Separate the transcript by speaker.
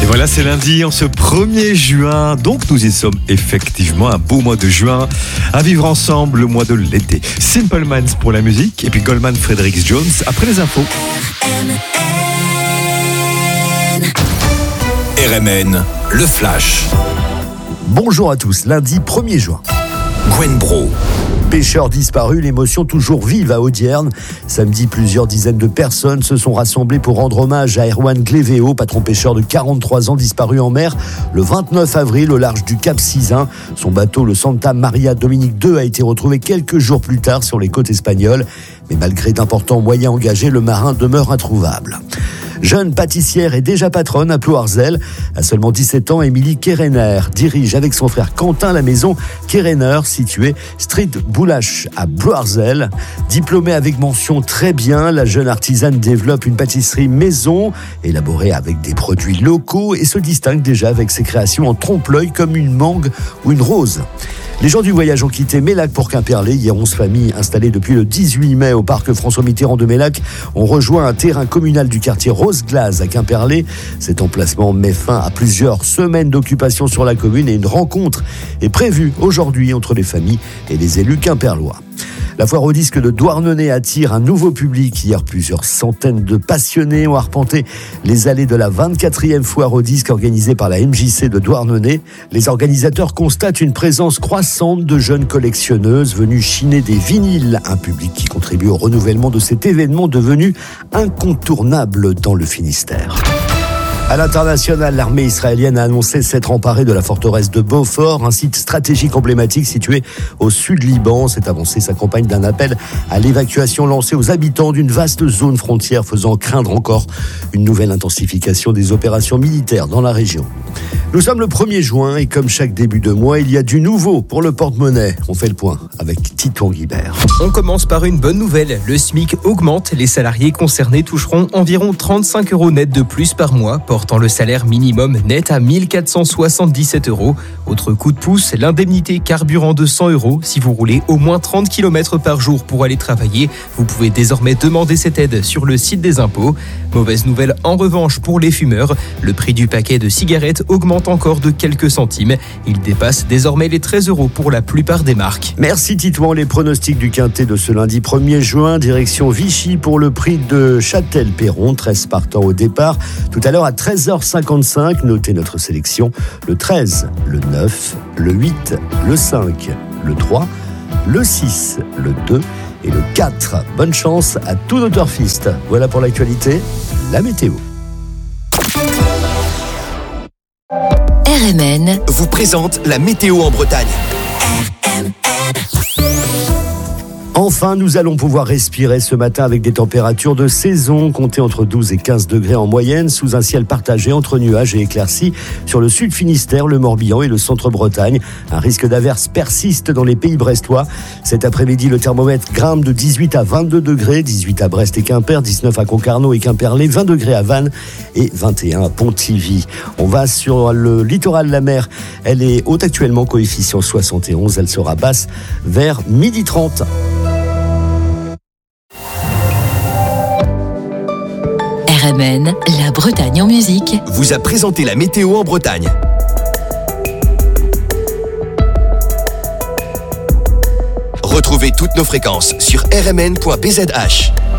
Speaker 1: Voilà, c'est lundi, en ce 1er juin. Donc, nous y sommes effectivement, un beau mois de juin à vivre ensemble, le mois de l'été. Simple Minds pour la musique et puis Goldman Frederick Jones après les infos.
Speaker 2: RMN, le Flash.
Speaker 3: Bonjour à tous, lundi 1er juin.
Speaker 2: Gwen Bro.
Speaker 3: Pêcheurs disparus, l'émotion toujours vive à Audierne. Samedi, plusieurs dizaines de personnes se sont rassemblées pour rendre hommage à Erwan Clévéo, patron pêcheur de 43 ans disparu en mer le 29 avril au large du Cap Sizun. Son bateau, le Santa Maria Dominique II, a été retrouvé quelques jours plus tard sur les côtes espagnoles. Mais malgré d'importants moyens engagés, le marin demeure introuvable. Jeune pâtissière et déjà patronne à Ploarzel. À seulement 17 ans, Émilie Kerener dirige avec son frère Quentin la maison Kerener, située Street Boulache à Ploarzel. Diplômée avec mention très bien, la jeune artisane développe une pâtisserie maison, élaborée avec des produits locaux et se distingue déjà avec ses créations en trompe-l'œil comme une mangue ou une rose. Les gens du voyage ont quitté Mélac pour Quimperlé. Hier, 11 familles installées depuis le 18 mai au parc François Mitterrand de Mélac ont rejoint un terrain communal du quartier Rose-Glace à Quimperlé. Cet emplacement met fin à plusieurs semaines d'occupation sur la commune et une rencontre est prévue aujourd'hui entre les familles et les élus quimperlois. La foire au disque de Douarnenez attire un nouveau public. Hier, plusieurs centaines de passionnés ont arpenté les allées de la 24e foire au disque organisée par la MJC de Douarnenez. Les organisateurs constatent une présence croissante de jeunes collectionneuses venues chiner des vinyles. Un public qui contribue au renouvellement de cet événement devenu incontournable dans le Finistère. À l'international, l'armée israélienne a annoncé s'être emparée de la forteresse de Beaufort, un site stratégique emblématique situé au sud Liban. Cette avancée s'accompagne d'un appel à l'évacuation lancé aux habitants d'une vaste zone frontière, faisant craindre encore une nouvelle intensification des opérations militaires dans la région. Nous sommes le 1er juin et comme chaque début de mois, il y a du nouveau pour le porte-monnaie. On fait le point avec Titouan Guibert.
Speaker 4: On commence par une bonne nouvelle. Le SMIC augmente. Les salariés concernés toucheront environ 35 € net de plus par mois, portant le salaire minimum net à 1 477 €. Autre coup de pouce, l'indemnité carburant de 100 € si vous roulez au moins 30 km par jour pour aller travailler. Vous pouvez désormais demander cette aide sur le site des impôts. Mauvaise nouvelle en revanche pour les fumeurs. Le prix du paquet de cigarettes augmente encore de quelques centimes. Il dépasse désormais les 13 € pour la plupart des marques.
Speaker 3: Merci Titouan. Les pronostics du quintet de ce lundi 1er juin, direction Vichy pour le prix de Châtel-Perron, 13 partants au départ. Tout à l'heure à 13h55, notez notre sélection, le 13, le 9, le 8, le 5, le 3, le 6, le 2 et le 4. Bonne chance à tous nos turfistes. Voilà pour l'actualité, la météo.
Speaker 2: RMN vous présente la météo en Bretagne.
Speaker 3: Enfin, nous allons pouvoir respirer ce matin avec des températures de saison, comptées entre 12 et 15 degrés en moyenne, sous un ciel partagé entre nuages et éclaircies sur le sud Finistère, le Morbihan et le centre Bretagne. Un risque d'averse persiste dans les pays brestois. Cet après-midi, le thermomètre grimpe de 18 à 22 degrés, 18 à Brest et Quimper, 19 à Concarneau et Quimperlé, 20 degrés à Vannes et 21 à Pontivy. On va sur le littoral de la mer. Elle est haute actuellement, coefficient 71. Elle sera basse vers 12h30.
Speaker 5: RMN, la Bretagne en musique,
Speaker 2: vous a présenté la météo en Bretagne. Retrouvez toutes nos fréquences sur rmn.bzh.